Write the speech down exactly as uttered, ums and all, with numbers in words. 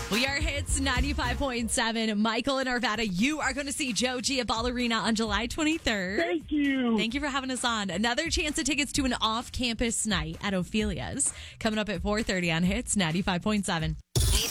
We are Hits ninety-five point seven. Michael in Arvada, you are going to see Joji at Ballerina on July twenty-third. Thank you. Thank you for having us on. Another chance of tickets to an off-campus night at Ophelia's coming up at four thirty on Hits ninety-five point seven.